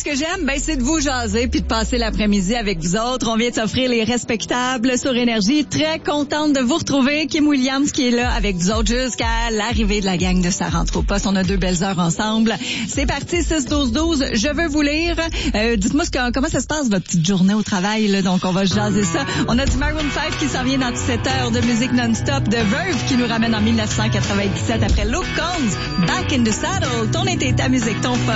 que j'aime, c'est de vous jaser puis de passer l'après-midi avec vous autres. On vient de s'offrir les respectables sur Énergie. Très contente de vous retrouver. Kim Williams qui est là avec vous autres jusqu'à l'arrivée de la gang de Ça rentre au poste. On a 2 belles heures ensemble. C'est parti, 6-12-12. Je veux vous lire. Dites-moi comment ça se passe, votre petite journée au travail, là. Donc, on va jaser ça. On a du Maroon 5 qui s'en vient dans 7 heures de musique non-stop, de Verve qui nous ramène en 1997 après Luke Combs, Back in the Saddle. Ton été, ta musique, ton fun.